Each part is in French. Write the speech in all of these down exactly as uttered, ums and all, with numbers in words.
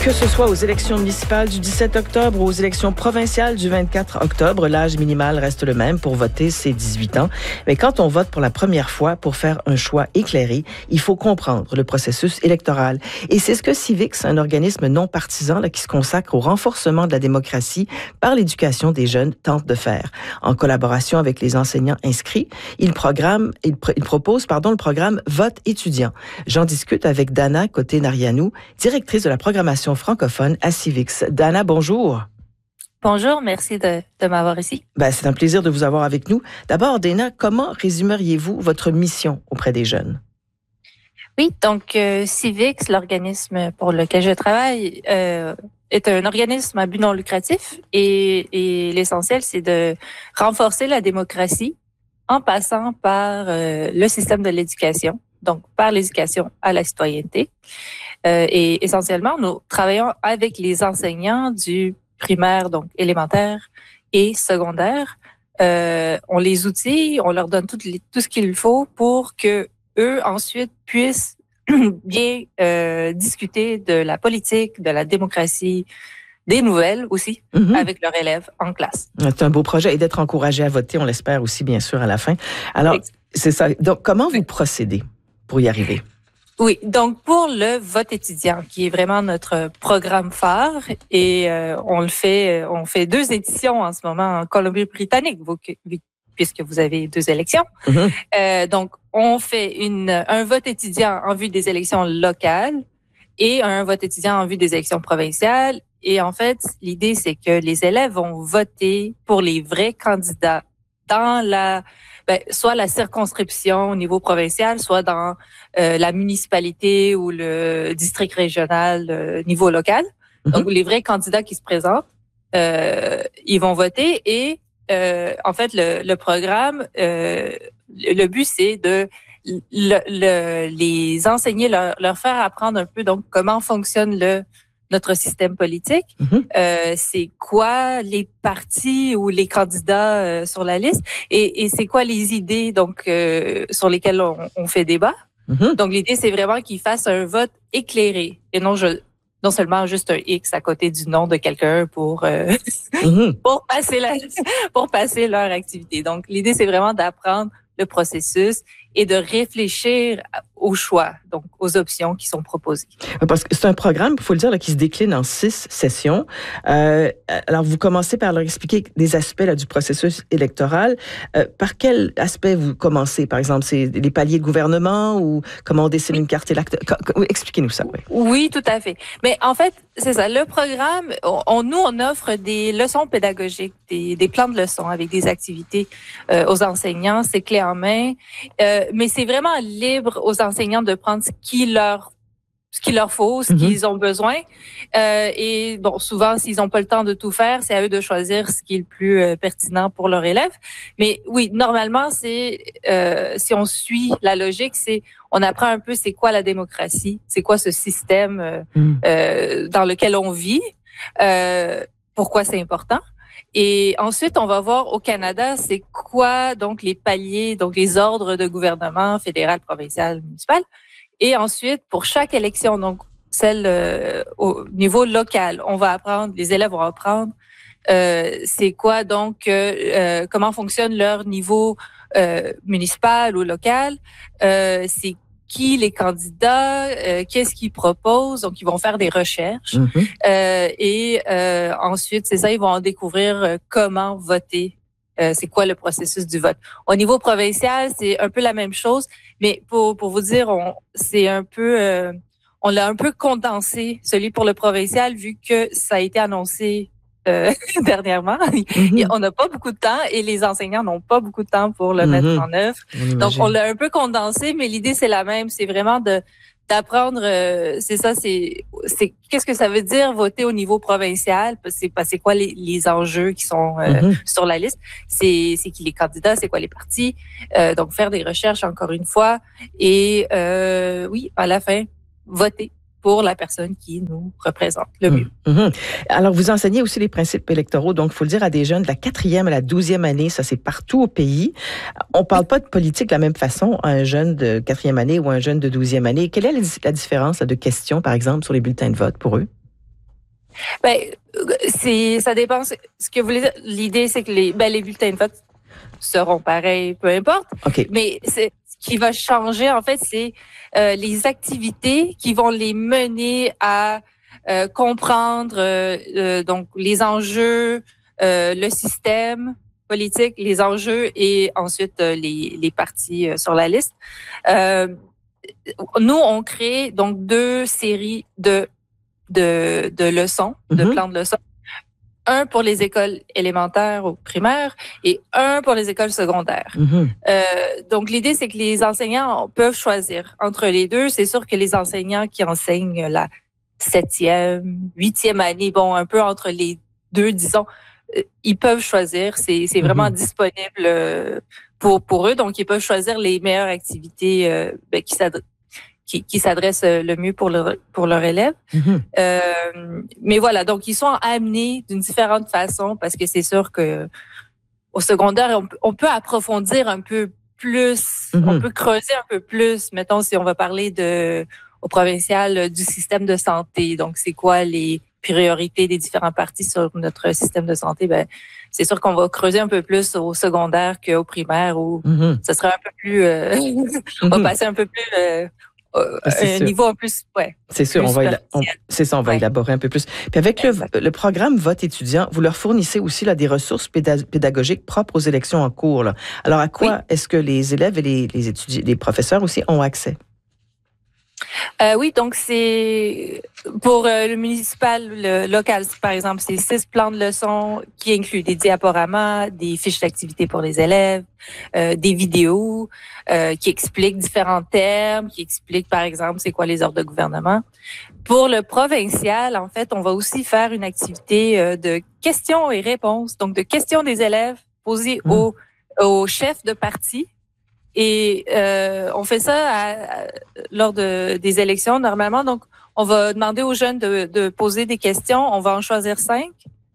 Que ce soit aux élections municipales du dix-sept octobre ou aux élections provinciales du vingt-quatre octobre, l'âge minimal reste le même pour voter, c'est dix-huit ans. Mais quand on vote pour la première fois pour faire un choix éclairé, il faut comprendre le processus électoral. Et c'est ce que Civix, un organisme non partisan là, qui se consacre au renforcement de la démocratie par l'éducation des jeunes, tente de faire. En collaboration avec les enseignants inscrits, il, programme, il, pr- il propose pardon, le programme Vote étudiant. J'en discute avec Dana Côté-Narianou, directrice de la programmation francophone à Civix. Dana, bonjour. Bonjour, merci de, de m'avoir ici. Ben, c'est un plaisir de vous avoir avec nous. D'abord, Dana, comment résumeriez-vous votre mission auprès des jeunes? Oui, donc euh, Civix, l'organisme pour lequel je travaille, euh, est un organisme à but non lucratif et, et l'essentiel, c'est de renforcer la démocratie en passant par euh, le système de l'éducation, donc par l'éducation à la citoyenneté. Euh, et essentiellement, nous travaillons avec les enseignants du primaire, donc élémentaire et secondaire. Euh, on les outille, on leur donne tout, les, tout ce qu'il faut pour que eux ensuite puissent bien euh, discuter de la politique, de la démocratie, des nouvelles aussi, mm-hmm. avec leurs élèves en classe. C'est un beau projet et d'être encouragé à voter, on l'espère aussi bien sûr à la fin. Alors, oui. C'est ça. Donc, comment vous procédez pour y arriver? Oui, donc pour le vote étudiant, qui est vraiment notre programme phare, et euh, on le fait, on fait deux éditions en ce moment en Colombie-Britannique, puisque vous avez deux élections. Mm-hmm. Euh, donc, on fait une, un vote étudiant en vue des élections locales et un vote étudiant en vue des élections provinciales. Et en fait, l'idée, c'est que les élèves vont voter pour les vrais candidats dans la Ben, soit la circonscription au niveau provincial, soit dans euh, la municipalité ou le district régional euh, niveau local. Mm-hmm. Donc, les vrais candidats qui se présentent, euh, ils vont voter et euh, en fait, le, le programme, euh, le but, c'est de le, le, les enseigner, leur, leur faire apprendre un peu donc comment fonctionne le notre système politique, mm-hmm. euh, c'est quoi les partis ou les candidats euh, sur la liste et, et c'est quoi les idées donc euh, sur lesquelles on, on fait débat. Mm-hmm. Donc l'idée c'est vraiment qu'ils fassent un vote éclairé et non je non seulement juste un X à côté du nom de quelqu'un pour euh, mm-hmm. pour passer la pour passer leur activité. Donc l'idée c'est vraiment d'apprendre le processus et de réfléchir aux choix, donc aux options qui sont proposées. Parce que c'est un programme, il faut le dire, là, qui se décline en six sessions. Euh, alors, vous commencez par leur expliquer des aspects là, du processus électoral. Euh, par quel aspect vous commencez? Par exemple, c'est les paliers de gouvernement ou comment on dessine oui. une carte électorale? Expliquez-nous ça. Oui. oui, tout à fait. Mais en fait, c'est ça. Le programme, on, nous, on offre des leçons pédagogiques, des, des plans de leçons avec des activités euh, aux enseignants. C'est clé en main. Euh, mais c'est vraiment libre aux enseignants de prendre ce qui leur ce qu'il leur faut, ce mm-hmm. qu'ils ont besoin. Euh, et bon, souvent, s'ils n'ont pas le temps de tout faire, c'est à eux de choisir ce qui est le plus euh, pertinent pour leur élève. Mais oui, normalement, c'est euh, si on suit la logique, c'est on apprend un peu c'est quoi la démocratie, c'est quoi ce système euh, mm. euh, dans lequel on vit, euh, pourquoi c'est important. Et ensuite, on va voir au Canada, c'est quoi donc les paliers, donc les ordres de gouvernement fédéral, provincial, municipal. Et ensuite, pour chaque élection, donc celle euh, au niveau local, on va apprendre, les élèves vont apprendre euh, c'est quoi donc, euh, comment fonctionne leur niveau euh, municipal ou local, euh, c'est qui les candidats, euh, qu'est-ce qu'ils proposent, donc ils vont faire des recherches mm-hmm. euh, et euh, ensuite, c'est ça, ils vont en découvrir euh, comment voter. Euh, c'est quoi le processus du vote. Au niveau provincial, c'est un peu la même chose, mais pour pour vous dire, on c'est un peu euh, on l'a un peu condensé celui pour le provincial vu que ça a été annoncé euh, dernièrement. Mm-hmm. On n'a pas beaucoup de temps et les enseignants n'ont pas beaucoup de temps pour le mm-hmm. mettre en œuvre. On Donc on l'a un peu condensé, mais l'idée c'est la même, c'est vraiment de d'apprendre, euh, c'est ça, c'est, c'est qu'est-ce que ça veut dire voter au niveau provincial, c'est, c'est quoi les, les enjeux qui sont euh, mm-hmm. sur la liste, c'est, c'est qui les candidats, c'est quoi les partis, euh, donc faire des recherches encore une fois et euh, oui, à la fin, voter pour la personne qui nous représente le mieux. Mmh. Alors, vous enseignez aussi les principes électoraux, donc il faut le dire à des jeunes de la quatrième à la douzième année, ça c'est partout au pays. On ne parle pas de politique de la même façon à un jeune de quatrième année ou à un jeune de douzième année. Quelle est la différence là, de questions, par exemple, sur les bulletins de vote pour eux? Ben, c'est, ça dépend. Ce que vous voulez dire, l'idée, c'est que les, ben, les bulletins de vote seront pareils, peu importe. Okay. Mais c'est, ce qui va changer, en fait, c'est euh, les activités qui vont les mener à euh, comprendre euh, euh, donc les enjeux, euh, le système politique, les enjeux et ensuite euh, les, les partis euh, sur la liste. Euh, nous, on crée donc deux séries de de, de leçons, de mm-hmm. plans de leçons. Un pour les écoles élémentaires ou primaires et un pour les écoles secondaires. Mm-hmm. Euh, donc, l'idée, c'est que les enseignants peuvent choisir entre les deux. C'est sûr que les enseignants qui enseignent la septième, huitième année, bon, un peu entre les deux, disons, euh, ils peuvent choisir. C'est, c'est vraiment mm-hmm. disponible pour, pour eux. Donc, ils peuvent choisir les meilleures activités euh, ben, qui s'adressent Qui, qui s'adresse le mieux pour leur pour leur élève. Mm-hmm. Euh, mais voilà, donc ils sont amenés d'une différente façon parce que c'est sûr que au secondaire on, on peut approfondir un peu plus, mm-hmm. on peut creuser un peu plus. Mettons si on va parler de au provincial du système de santé. Donc c'est quoi les priorités des différents partis sur notre système de santé? Ben c'est sûr qu'on va creuser un peu plus au secondaire qu'au primaire où mm-hmm. ça serait un peu plus, euh, on va passer un peu plus euh, un niveau en plus, ouais. C'est sûr, on va, éla- on, c'est ça, on va ouais. élaborer un peu plus. Puis avec le, le programme Vote étudiant, vous leur fournissez aussi là, des ressources péda- pédagogiques propres aux élections en cours. Là. Alors, à quoi oui. est-ce que les élèves et les, les étudiants, les professeurs aussi ont accès? Euh, oui, donc c'est pour euh, le municipal, le local, par exemple, c'est six plans de leçons qui incluent des diaporamas, des fiches d'activité pour les élèves, euh, des vidéos euh, qui expliquent différents termes, qui expliquent, par exemple, c'est quoi les ordres de gouvernement. Pour le provincial, en fait, on va aussi faire une activité euh, de questions et réponses, donc de questions des élèves posées mmh. aux, aux chefs de parti. Et euh, on fait ça à, à, lors de, des élections normalement. Donc, on va demander aux jeunes de, de poser des questions. On va en choisir cinq.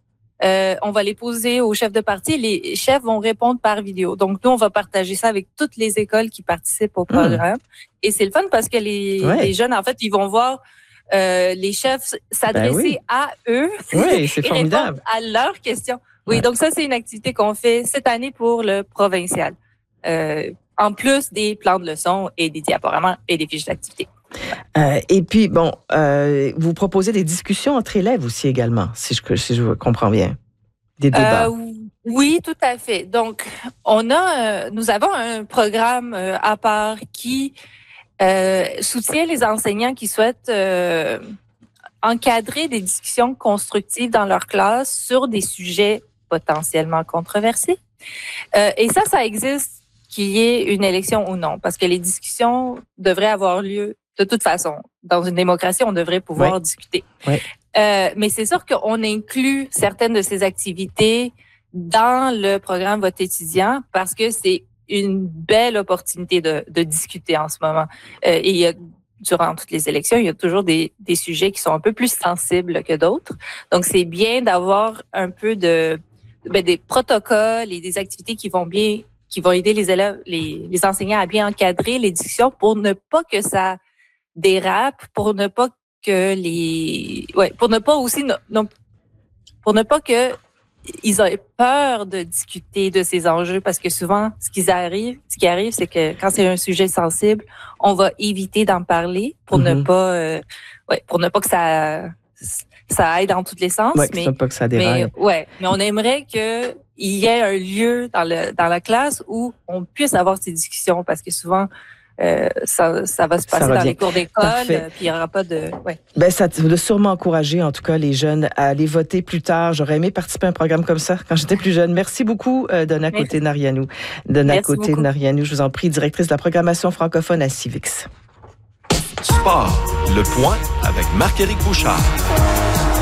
Euh, on va les poser aux chefs de parti. Les chefs vont répondre par vidéo. Donc, nous, on va partager ça avec toutes les écoles qui participent au programme. Mmh. Et c'est le fun parce que les, ouais. les jeunes, en fait, ils vont voir euh, les chefs s'adresser ben oui. à eux oui, c'est et formidable. répondre à leurs questions. Oui, ouais. donc ça, c'est une activité qu'on fait cette année pour le provincial. Euh, en plus des plans de leçons et des diaporamas et des fiches d'activité. Euh, et puis, bon, euh, vous proposez des discussions entre élèves aussi également, si je, si je comprends bien. Des débats. Euh, oui, tout à fait. Donc, on a, euh, nous avons un programme euh, à part qui euh, soutient les enseignants qui souhaitent euh, encadrer des discussions constructives dans leur classe sur des sujets potentiellement controversés. Euh, et ça, ça existe qu'il y ait une élection ou non, parce que les discussions devraient avoir lieu de toute façon. Dans une démocratie, on devrait pouvoir ouais. discuter. Ouais. Euh, mais c'est sûr qu'on inclut certaines de ces activités dans le programme Vote étudiant parce que c'est une belle opportunité de, de discuter en ce moment. Euh, et il y a, durant toutes les élections, il y a toujours des, des sujets qui sont un peu plus sensibles que d'autres. Donc, c'est bien d'avoir un peu de, ben, des protocoles et des activités qui vont bien qui vont aider les élèves, les, les enseignants à bien encadrer les discussions pour ne pas que ça dérape, pour ne pas que les, ouais, pour ne pas aussi, non, non pour ne pas que ils aient peur de discuter de ces enjeux, parce que souvent, ce qui arrive, ce qui arrive, c'est que quand c'est un sujet sensible, on va éviter d'en parler pour mm-hmm. ne pas, euh, ouais, pour ne pas que ça, ça aille dans tous les sens. Ouais, mais, pas que ça déraille. mais, ouais, mais on aimerait que il y ait un lieu dans le dans la classe où on puisse avoir ces discussions, parce que souvent euh, ça ça va se passer dans les cours d'école, euh, puis il y aura pas de ouais. Ben ça va sûrement encourager en tout cas les jeunes à aller voter plus tard. J'aurais aimé participer à un programme comme ça quand j'étais plus jeune. Merci beaucoup euh, Donna Côté-Narianou. Donna Côté-Narianou, je vous en prie, directrice de la programmation francophone à Civix. Sport, le point avec Marc-Éric Bouchard.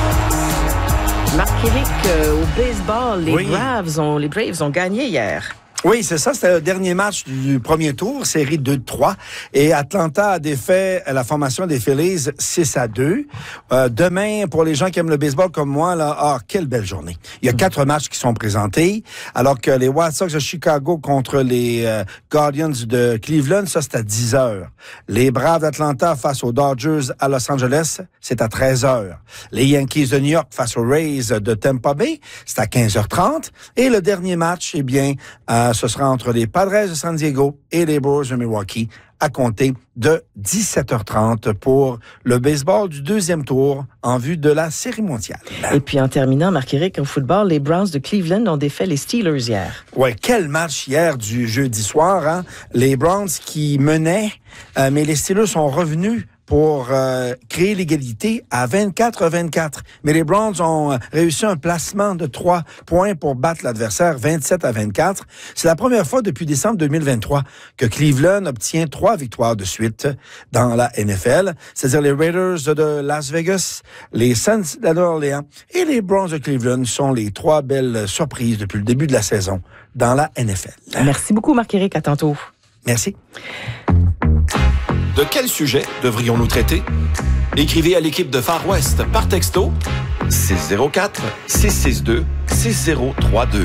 Marc-Éric, euh, au baseball, les, oui. Braves ont, les Braves ont gagné hier. Oui, c'est ça. C'était le dernier match du premier tour, série deux trois. Et Atlanta a défait la formation des Phillies six à deux. Euh, demain, pour les gens qui aiment le baseball comme moi, là, ah, quelle belle journée. Il y a quatre matchs qui sont présentés, alors que les White Sox de Chicago contre les euh, Guardians de Cleveland, ça, c'est à dix heures. Les Braves d'Atlanta face aux Dodgers à Los Angeles, c'est à treize heures. Les Yankees de New York face aux Rays de Tampa Bay, c'est à quinze heures trente. Et le dernier match, eh bien, euh, ce sera entre les Padres de San Diego et les Brewers de Milwaukee à compter de dix-sept heures trente pour le baseball du deuxième tour en vue de la Série mondiale. Et puis en terminant, Marc-Éric, au football, les Browns de Cleveland ont défait les Steelers hier. Ouais, quel match hier du jeudi soir, hein? Les Browns qui menaient, euh, mais les Steelers sont revenus pour euh, créer l'égalité à vingt-quatre à vingt-quatre. Mais les Browns ont réussi un placement de trois points pour battre l'adversaire vingt-sept à vingt-quatre. C'est la première fois depuis décembre deux mille vingt-trois que Cleveland obtient trois victoires de suite dans la N F L, c'est-à-dire les Raiders de Las Vegas, les Saints de Orléans et les Browns de Cleveland sont les trois belles surprises depuis le début de la saison dans la N F L. Merci beaucoup, Marc-Éric. À tantôt. Merci. De quel sujet devrions-nous traiter? Écrivez à l'équipe de Far West par texto six zéro quatre, six six deux, six zéro trois deux.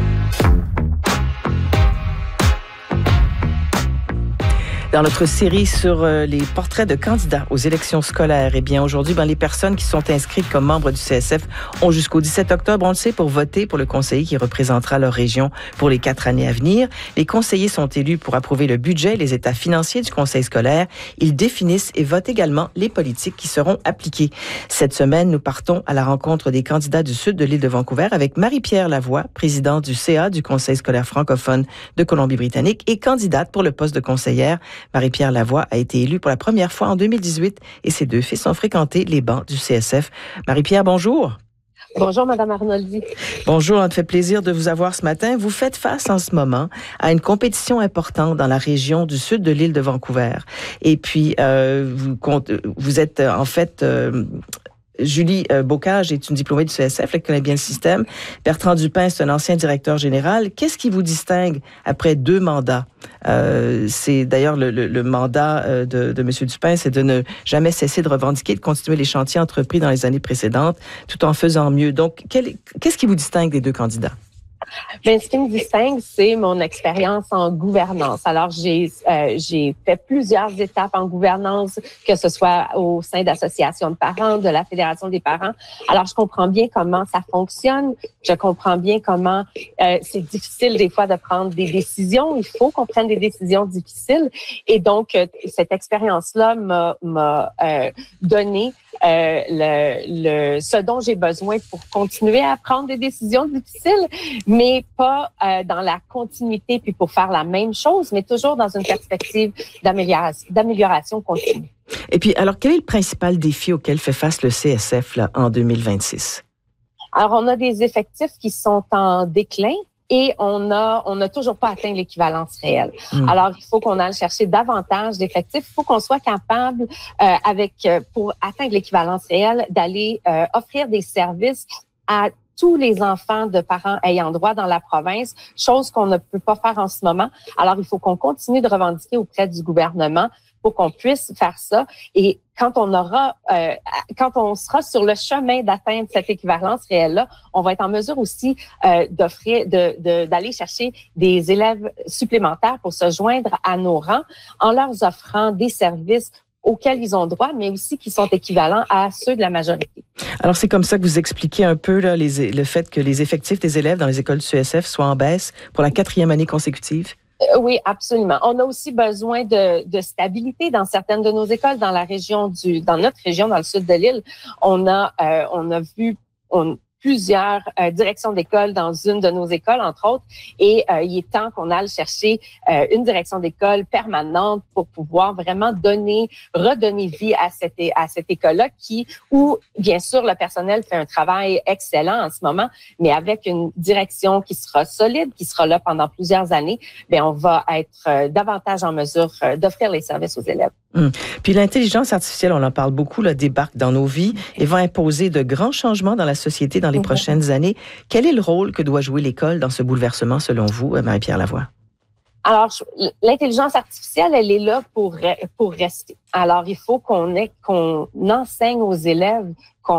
Dans notre série sur euh, les portraits de candidats aux élections scolaires, eh bien aujourd'hui, ben, les personnes qui sont inscrites comme membres du C S F ont jusqu'au dix-sept octobre, on le sait, pour voter pour le conseiller qui représentera leur région pour les quatre années à venir. Les conseillers sont élus pour approuver le budget et les états financiers du conseil scolaire. Ils définissent et votent également les politiques qui seront appliquées. Cette semaine, nous partons à la rencontre des candidats du sud de l'île de Vancouver avec Marie-Pierre Lavoie, présidente du C A du Conseil scolaire francophone de Colombie-Britannique et candidate pour le poste de conseillère. Marie-Pierre Lavoie a été élue pour la première fois en deux mille dix-huit et ses deux fils ont fréquenté les bancs du C S F. Marie-Pierre, bonjour. Bonjour, Madame Arnoldi. Bonjour, on te fait plaisir de vous avoir ce matin. Vous faites face en ce moment à une compétition importante dans la région du sud de l'île de Vancouver. Et puis, euh, vous, vous êtes en fait... Euh, Julie euh, Bocage est une diplômée du C S F, elle connaît bien le système. Bertrand Dupin, c'est un ancien directeur général. Qu'est-ce qui vous distingue après deux mandats? Euh, c'est d'ailleurs le, le, le mandat euh, de, de M. Dupin, c'est de ne jamais cesser de revendiquer, de continuer les chantiers entrepris dans les années précédentes, tout en faisant mieux. Donc, quel, qu'est-ce qui vous distingue des deux candidats? Bien, ce qui me distingue, c'est mon expérience en gouvernance. Alors, j'ai euh, j'ai fait plusieurs étapes en gouvernance, que ce soit au sein d'associations de parents, de la Fédération des parents. Alors, je comprends bien comment ça fonctionne. Je comprends bien comment euh, c'est difficile des fois de prendre des décisions. Il faut qu'on prenne des décisions difficiles. Et donc, euh, cette expérience-là m'a, m'a euh, donné Euh, le, le, ce dont j'ai besoin pour continuer à prendre des décisions difficiles, mais pas euh, dans la continuité puis pour faire la même chose, mais toujours dans une perspective d'amélioration, d'amélioration continue. Et puis, alors, quel est le principal défi auquel fait face le C S F là, en deux mille vingt-six? Alors, on a des effectifs qui sont en déclin. Et on a, on n'a toujours pas atteint l'équivalence réelle. Mmh. Alors, il faut qu'on aille chercher davantage d'effectifs. Il faut qu'on soit capable, euh, avec, pour atteindre l'équivalence réelle, d'aller euh, offrir des services à tous les enfants de parents ayant droit dans la province, chose qu'on ne peut pas faire en ce moment. Alors, il faut qu'on continue de revendiquer auprès du gouvernement pour qu'on puisse faire ça. Et quand on aura, euh, quand on sera sur le chemin d'atteindre cette équivalence réelle-là, on va être en mesure aussi euh, d'offrir, de, de, d'aller chercher des élèves supplémentaires pour se joindre à nos rangs en leur offrant des services auxquels ils ont droit, mais aussi qui sont équivalents à ceux de la majorité. Alors, c'est comme ça que vous expliquez un peu là, les, le fait que les effectifs des élèves dans les écoles du C S F soient en baisse pour la quatrième année consécutive? Euh, oui, absolument. On a aussi besoin de, de stabilité dans certaines de nos écoles, dans la région du, dans notre région, dans le sud de l'île. On a, euh, on a vu, on, plusieurs euh, directions d'école dans une de nos écoles, entre autres, et euh, il est temps qu'on aille chercher euh, une direction d'école permanente pour pouvoir vraiment donner, redonner vie à cette, à cette école-là qui, où, bien sûr, le personnel fait un travail excellent en ce moment, mais avec une direction qui sera solide, qui sera là pendant plusieurs années, bien, on va être euh, davantage en mesure euh, d'offrir les services aux élèves. Hum. Puis l'intelligence artificielle, on en parle beaucoup, là, débarque dans nos vies et va imposer de grands changements dans la société, dans dans les Mm-hmm. prochaines années. Quel est le rôle que doit jouer l'école dans ce bouleversement, selon vous, Marie-Pierre Lavoie? Alors, l'intelligence artificielle, elle est là pour, pour rester. Alors, il faut qu'on ait, qu'on enseigne aux élèves